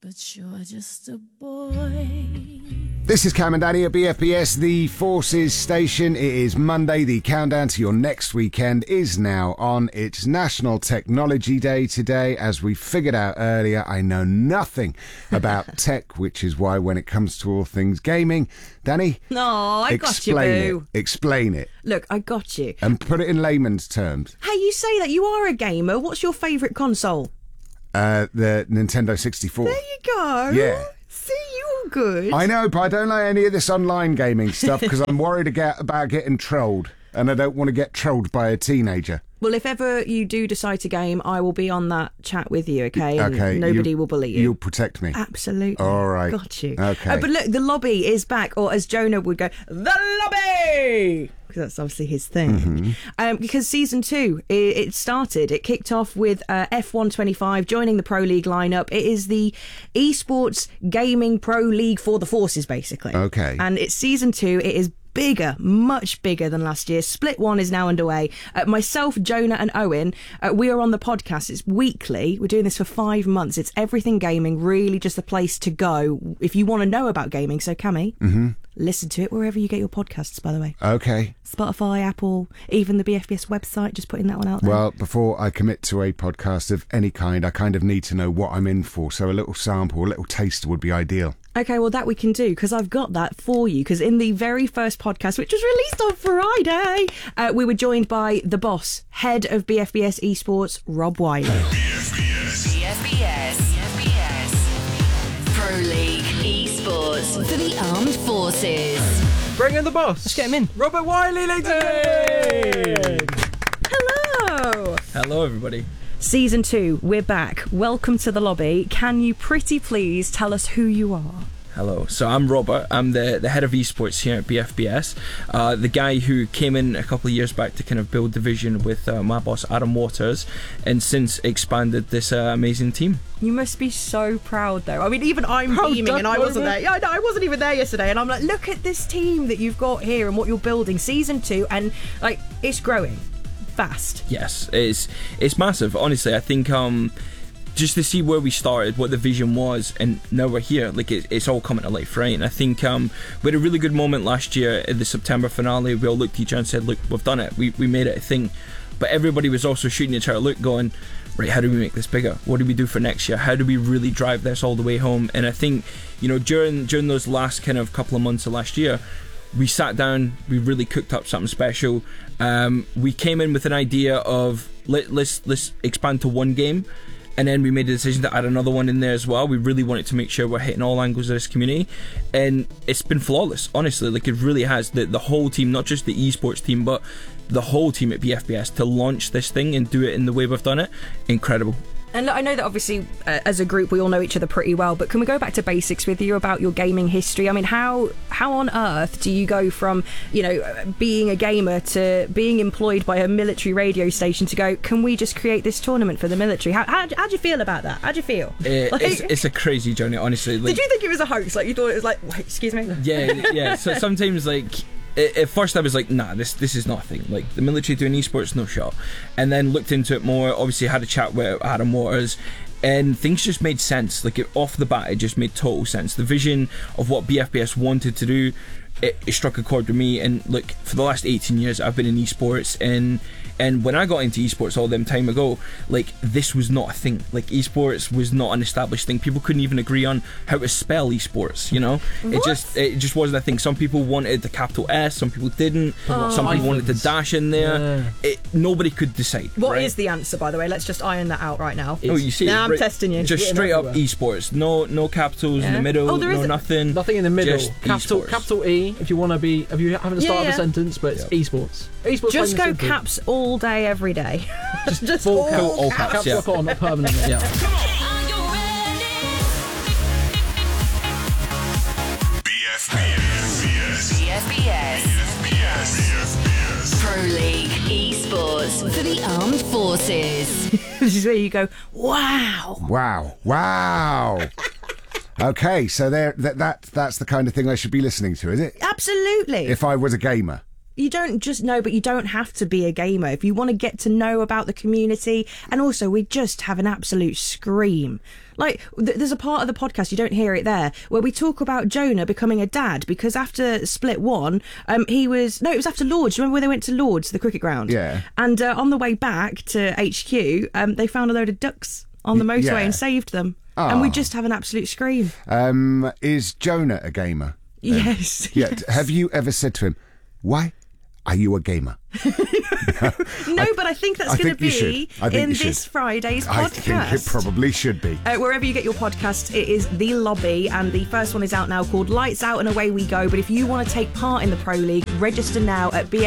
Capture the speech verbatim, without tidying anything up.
but you're just a boy. This is Cam and Danny at B F B S, the Forces station. It is Monday. The countdown to your next weekend is now on. It's National Technology Day today. As we figured out earlier, I know nothing about tech, which is why when it comes to all things gaming, Danny, no, I got you, boo. It. Explain it. Look, I got you. And put it in layman's terms. Hey, you say that you are a gamer. What's your favourite console? Uh, the Nintendo sixty-four. There you go. Yeah. See, you're good. I know, but I don't like any of this online gaming stuff because I'm worried about getting trolled, and I don't want to get trolled by a teenager. Well, if ever you do decide to game, I will be on that chat with you, okay? And okay. nobody you, will bully you. You'll protect me. Absolutely. All right. Got you. Okay. Uh, but look, the lobby is back, or as Jonah would go, the lobby! Because that's obviously his thing. Mm-hmm. Um, because season two, it, it started. It kicked off with uh, F one twenty-five joining the Pro League lineup. It is the esports gaming Pro League for the Forces, basically. Okay. And it's season two. It is bigger, much bigger than last year. Split one is now underway. Uh, myself, Jonah and Owen, uh, we are on the podcast. It's weekly. We're doing this for five months. It's everything gaming, really just a place to go if you want to know about gaming. So, Cammy, mm-hmm. listen to it wherever you get your podcasts, by the way. Okay. Spotify, Apple, even the B F B S website, just putting that one out there. Well, before I commit to a podcast of any kind, I kind of need to know what I'm in for. So a little sample, a little taster would be ideal. Okay, well, that we can do, because I've got that for you. Because in the very first podcast, which was released on Friday, uh, we were joined by the boss, head of B F B S Esports, Rob Wiley. B F B S. B F B S. B F B S. Pro League Esports for the Armed Forces. Bring in the boss. Let's get him in. Robert Wiley, ladies and gentlemen. Hello. Hello, everybody. Season two, we're back. Welcome to the lobby. Can you pretty please tell us who you are? Hello. So I'm Robert. I'm the, the head of esports here at B F B S. Uh, the guy who came in a couple of years back to kind of build the vision with uh, my boss, Adam Waters, and since expanded this uh, amazing team. You must be so proud, though. I mean, even I'm Proud beaming and I over. wasn't there. Yeah, I know, I wasn't even there yesterday. And I'm like, look at this team that you've got here and what you're building. Season two, and like, it's growing fast. Yes, it's it's massive. Honestly, I think um, just to see where we started, what the vision was, and now we're here. Like it, it's all coming to life, right? And I think um, we had a really good moment last year at the September finale. We all looked at each other and said, "Look, we've done it. We we made it a thing." But everybody was also shooting each other, look, going, right, how do we make this bigger? What do we do for next year? How do we really drive this all the way home? And I think, you know, during during those last kind of couple of months of last year, we sat down, we really cooked up something special. Um, we came in with an idea of let, let's let's expand to one game, and then we made a decision to add another one in there as well. We really wanted to make sure we're hitting all angles of this community, and it's been flawless, honestly. Like it really has. The the whole team, not just the esports team, but the whole team at B F B S to launch this thing and do it in the way we've done it, incredible. And look, I know that obviously uh, as a group we all know each other pretty well, but can we go back to basics with you about your gaming history? I mean, how how on earth do you go from, you know, being a gamer to being employed by a military radio station to go, can we just create this tournament for the military? How how how'd you feel about that? How'd you feel? Uh, like, it's, it's a crazy journey, honestly. Like, did you think it was a hoax? Like you thought it was like, wait, excuse me? Yeah, yeah. So sometimes like. At first I was like, nah, this this is nothing. Like, the military doing esports, no shot. And then looked into it more, obviously had a chat with Adam Waters, and things just made sense. Like, it, off the bat, it just made total sense. The vision of what B F B S wanted to do, it, it struck a chord with me. And look, for the last eighteen years, I've been in esports, and and when I got into esports all them time ago, like, this was not a thing. Like, esports was not an established thing. People couldn't even agree on how to spell esports, you know? What? It just it just wasn't a thing. Some people wanted the capital S, some people didn't. Oh. Some people wanted the dash in there. Yeah. It, nobody could decide. What right? is the answer, by the way? Let's just iron that out right now. Oh, you see? Now it, I'm right, testing you. Just straight up esports. No, no capitals Yeah. in the middle. Oh, there no is a- nothing. Nothing in the middle. Just Capital esports. capital E if you want to be, if you haven't Yeah, started yeah. a sentence, but it's esports. Esports. Just plain go and simple. caps all day, every day. Just Full all cap- all caps, caps yeah. lock on, not permanently. Yeah. Are you ready? B F B S. B F B S. B F B S. Pro League Esports for the Armed Forces. This is where you go, wow. Wow. Wow. Okay, so there that, that that's the kind of thing I should be listening to, is it? Absolutely. If I was a gamer. You don't just know, but you don't have to be a gamer. If you want to get to know about the community, and also we just have an absolute scream. Like, th- there's a part of the podcast, you don't hear it there, where we talk about Jonah becoming a dad, because after Split One, um, he was, no, it was after Lords. Do you remember when they went to Lords, the cricket ground? Yeah. And uh, on the way back to H Q, um, they found a load of ducks on the motorway Yeah. and saved them. Ah. And we just have an absolute scream. Um, is Jonah a gamer? Yes. Yeah. yes. Have you ever said to him, why are you a gamer? No, but I think that's I going to think you should. be I think in you should. this Friday's I podcast. think it probably should be. Uh, wherever you get your podcast, it is The Lobby, and the first one is out now called Lights Out and Away We Go. But if you want to take part in the Pro League, register now at B